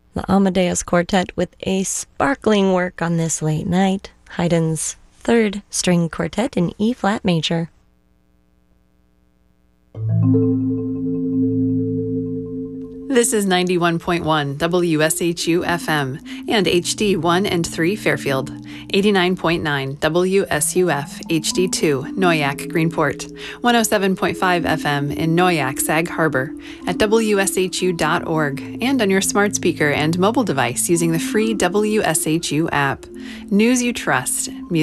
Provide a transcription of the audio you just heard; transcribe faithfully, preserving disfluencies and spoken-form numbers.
The Amadeus Quartet with a sparkling work on this late night, Haydn's Third String Quartet in E-flat major. This is ninety-one point one W S H U F M and H D one and three Fairfield, eighty-nine point nine W S U F H D two Noyak Greenport, one oh seven point five F M in Noyak Sag Harbor, at W S H U dot org, and on your smart speaker and mobile device using the free W S H U app. News you trust.